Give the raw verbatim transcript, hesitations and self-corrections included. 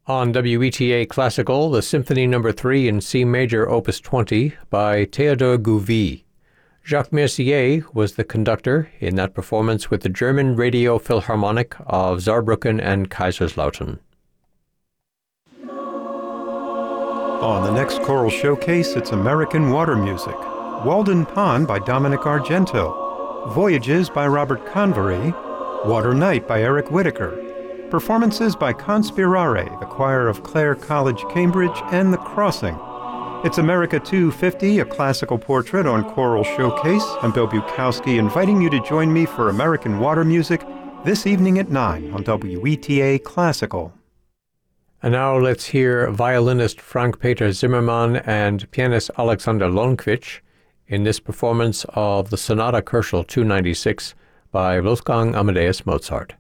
On W E T A Classical, the Symphony Number three in C Major, Opus twenty, by Théodore Gouvy. Jacques Mercier was the conductor in that performance with the German Radio Philharmonic of Saarbrücken and Kaiserslautern. On the next choral showcase, it's American Water Music. Walden Pond by Dominic Argento. Voyages by Robert Convery. Water Night by Eric Whittaker. Performances by Conspirare, the choir of Clare College, Cambridge, and The Crossing. It's America two fifty, a classical portrait on Choral Showcase. I'm Bill Bukowski, inviting you to join me for American Water Music this evening at nine on W E T A Classical. And now let's hear violinist Frank-Peter Zimmermann and pianist Alexander Lonkwitsch in this performance of the Sonata Kochel two ninety-six by Wolfgang Amadeus Mozart.